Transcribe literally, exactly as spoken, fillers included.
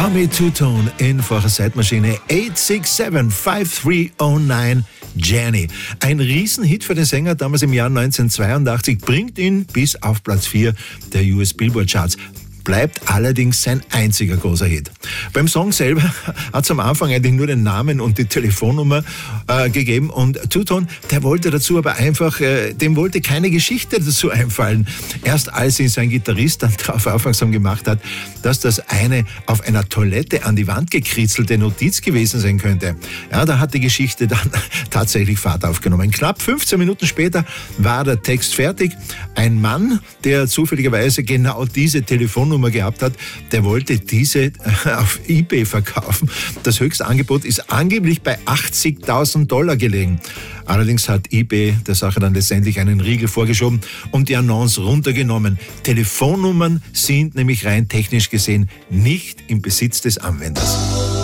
Tommy Two-Tone in vor der Zeitmaschine acht sechs sieben fünf drei null neun Jenny. Ein Riesenhit für den Sänger damals im Jahr neunzehnhundertzweiundachtzig, bringt ihn bis auf Platz vier der U S Billboard Charts. Bleibt allerdings sein einziger großer Hit. Beim Song selber hat es am Anfang eigentlich nur den Namen und die Telefonnummer äh, gegeben und Two-Tone, der wollte dazu aber einfach, äh, dem wollte keine Geschichte dazu einfallen. Erst als ihn sein Gitarrist dann darauf aufmerksam gemacht hat, dass das eine auf einer Toilette an die Wand gekritzelte Notiz gewesen sein könnte, ja, da hat die Geschichte dann tatsächlich Fahrt aufgenommen. Knapp fünfzehn Minuten später war der Text fertig. Ein Mann, der zufälligerweise genau diese Telefonnummer gehabt hat, der wollte diese auf eBay verkaufen. Das höchste Angebot ist angeblich bei achtzigtausend Dollar gelegen. Allerdings hat eBay der Sache dann letztendlich einen Riegel vorgeschoben und die Annonce runtergenommen. Telefonnummern sind nämlich rein technisch gesehen nicht im Besitz des Anwenders.